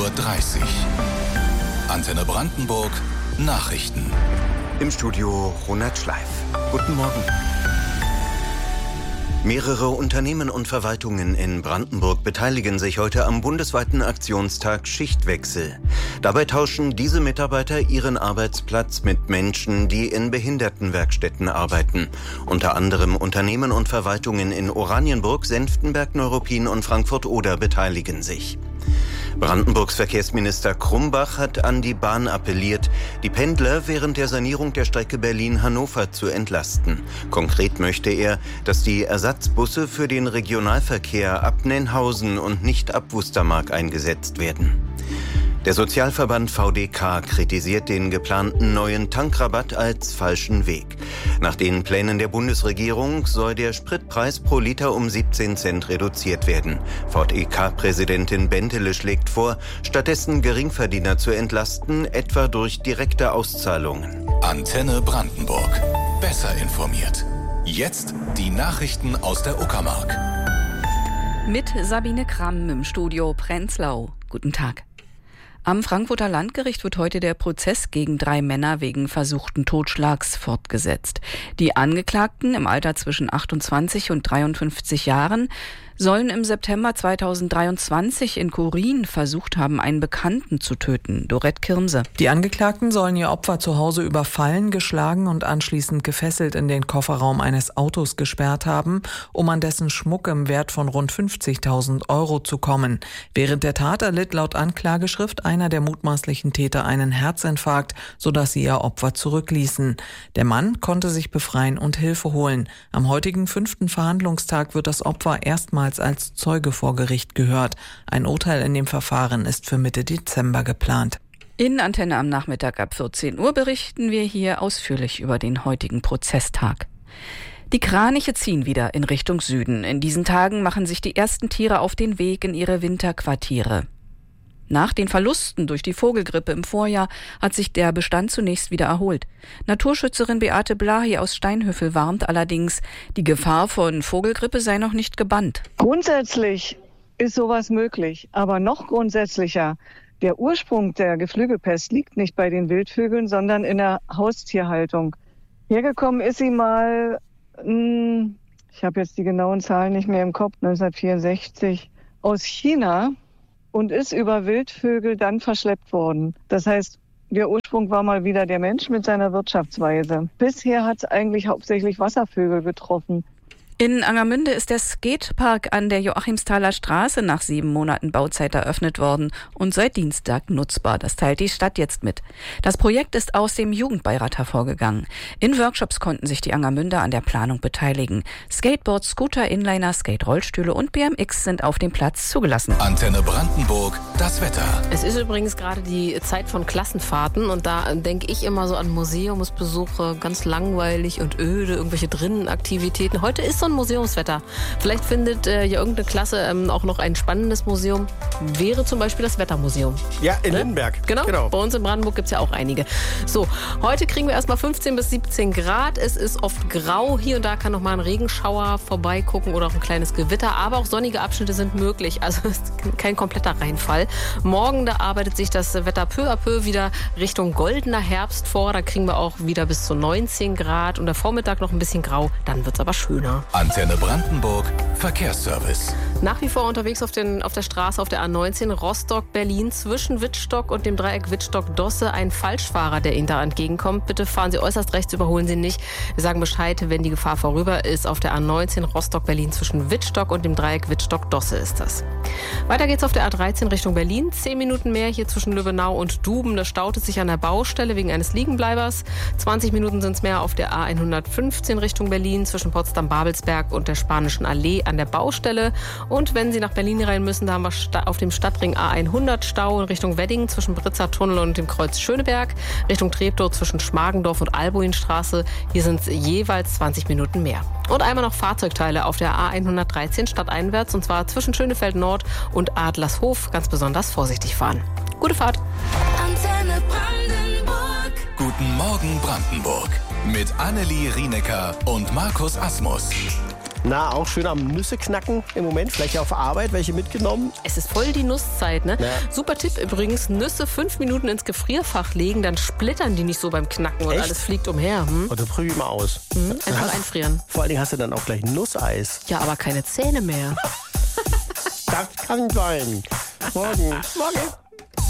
Uhr. Antenne Brandenburg Nachrichten. Im Studio Ronald Schleif. Guten Morgen. Mehrere Unternehmen und Verwaltungen in Brandenburg beteiligen sich heute am bundesweiten Aktionstag Schichtwechsel. Dabei tauschen diese Mitarbeiter ihren Arbeitsplatz mit Menschen, die in Behindertenwerkstätten arbeiten. Unter anderem Unternehmen und Verwaltungen in Oranienburg, Senftenberg, Neuruppin und Frankfurt-Oder beteiligen sich. Brandenburgs Verkehrsminister Krumbach hat an die Bahn appelliert, die Pendler während der Sanierung der Strecke Berlin-Hannover zu entlasten. Konkret möchte er, dass die Ersatzbusse für den Regionalverkehr ab Nennhausen und nicht ab Wustermark eingesetzt werden. Der Sozialverband VDK kritisiert den geplanten neuen Tankrabatt als falschen Weg. Nach den Plänen der Bundesregierung soll der Spritpreis pro Liter um 17 Cent reduziert werden. VDK-Präsidentin Bentele schlägt vor, stattdessen Geringverdiener zu entlasten, etwa durch direkte Auszahlungen. Antenne Brandenburg. Besser informiert. Jetzt die Nachrichten aus der Uckermark. Mit Sabine Kramm im Studio Prenzlau. Guten Tag. Am Frankfurter Landgericht wird heute der Prozess gegen 3 Männer wegen versuchten Totschlags fortgesetzt. Die Angeklagten im Alter zwischen 28 und 53 Jahren sollen im September 2023 in Chorin versucht haben, einen Bekannten zu töten. Dorette Kirmse. Die Angeklagten sollen ihr Opfer zu Hause überfallen, geschlagen und anschließend gefesselt in den Kofferraum eines Autos gesperrt haben, um an dessen Schmuck im Wert von rund 50.000 Euro zu kommen. Während der Tat erlitt laut Anklageschrift einer der mutmaßlichen Täter einen Herzinfarkt, sodass sie ihr Opfer zurückließen. Der Mann konnte sich befreien und Hilfe holen. Am heutigen 5. Verhandlungstag wird das Opfer erstmals als Zeuge vor Gericht gehört. Ein Urteil in dem Verfahren ist für Mitte Dezember geplant. In Antenne am Nachmittag ab 14 Uhr berichten wir hier ausführlich über den heutigen Prozesstag. Die Kraniche ziehen wieder in Richtung Süden. In diesen Tagen machen sich die ersten Tiere auf den Weg in ihre Winterquartiere. Nach den Verlusten durch die Vogelgrippe im Vorjahr hat sich der Bestand zunächst wieder erholt. Naturschützerin Beate Blahy aus Steinhöfel warnt allerdings, die Gefahr von Vogelgrippe sei noch nicht gebannt. Grundsätzlich ist sowas möglich, aber noch grundsätzlicher, der Ursprung der Geflügelpest liegt nicht bei den Wildvögeln, sondern in der Haustierhaltung. Hergekommen ist sie mal, ich habe jetzt die genauen Zahlen nicht mehr im Kopf, 1964, aus China. Und ist über Wildvögel dann verschleppt worden. Das heißt, der Ursprung war mal wieder der Mensch mit seiner Wirtschaftsweise. Bisher hat es eigentlich hauptsächlich Wasservögel getroffen. In Angermünde ist der Skatepark an der Joachimsthaler Straße nach 7 Monaten Bauzeit eröffnet worden und seit Dienstag nutzbar. Das teilt die Stadt jetzt mit. Das Projekt ist aus dem Jugendbeirat hervorgegangen. In Workshops konnten sich die Angermünder an der Planung beteiligen. Skateboard, Scooter, Inliner, Skate-Rollstühle und BMX sind auf dem Platz zugelassen. Antenne Brandenburg, das Wetter. Es ist übrigens gerade die Zeit von Klassenfahrten und da denke ich immer so an Museumsbesuche, ganz langweilig und öde, irgendwelche Drinnenaktivitäten. Heute ist so ein Museumswetter. Vielleicht findet ja irgendeine Klasse auch noch ein spannendes Museum. Wäre zum Beispiel das Wettermuseum. Ja, in Lindenberg. Genau. Bei uns in Brandenburg gibt es ja auch einige. So, heute kriegen wir erstmal 15 bis 17 Grad. Es ist oft grau. Hier und da kann noch mal ein Regenschauer vorbeigucken oder auch ein kleines Gewitter. Aber auch sonnige Abschnitte sind möglich. Also es ist kein kompletter Reinfall. Morgen, da arbeitet sich das Wetter peu à peu wieder Richtung goldener Herbst vor. Da kriegen wir auch wieder bis zu 19 Grad. Und der Vormittag noch ein bisschen grau. Dann wird es aber schöner. Antenne Brandenburg Verkehrsservice. Nach wie vor unterwegs auf der Straße auf der A19 Rostock-Berlin zwischen Wittstock und dem Dreieck Wittstock-Dosse ein Falschfahrer, der Ihnen da entgegenkommt. Bitte fahren Sie äußerst rechts, überholen Sie nicht. Wir sagen Bescheid, wenn die Gefahr vorüber ist. Auf der A19 Rostock-Berlin zwischen Wittstock und dem Dreieck Wittstock-Dosse ist das. Weiter geht's auf der A13 Richtung Berlin. 10 Minuten mehr hier zwischen Löbenau und Duben. Da staut es sich an der Baustelle wegen eines Liegenbleibers. 20 Minuten sind es mehr auf der A115 Richtung Berlin zwischen Potsdam-Babelsberg und der Spanischen Allee an der Baustelle. Und wenn Sie nach Berlin rein müssen, da haben wir auf dem Stadtring A100 Stau in Richtung Wedding zwischen Britzer Tunnel und dem Kreuz Schöneberg, Richtung Treptow zwischen Schmargendorf und Albuinstraße. Hier sind es jeweils 20 Minuten mehr. Und einmal noch Fahrzeugteile auf der A113 stadteinwärts, und zwar zwischen Schönefeld Nord und Adlershof. Ganz besonders vorsichtig fahren. Gute Fahrt. Antenne Brandenburg. Guten Morgen Brandenburg. Mit Annelie Rienecker und Markus Asmus. Na, auch schön am Nüsse knacken im Moment. Vielleicht auf Arbeit welche mitgenommen. Es ist voll die Nusszeit, ne? Ja. Super Tipp übrigens, Nüsse 5 Minuten ins Gefrierfach legen, dann splittern die nicht so beim Knacken und Echt? alles fliegt umher. Und du probier mal aus. Einfach einfrieren. Vor allen Dingen hast du dann auch gleich Nusseis. Ja, aber keine Zähne mehr. Das kann sein. Morgen.